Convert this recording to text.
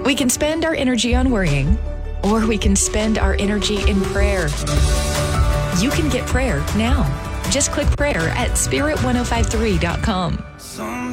We can spend our energy on worrying, or we can spend our energy in prayer. You can get prayer now. Just click prayer at spirit1053.com.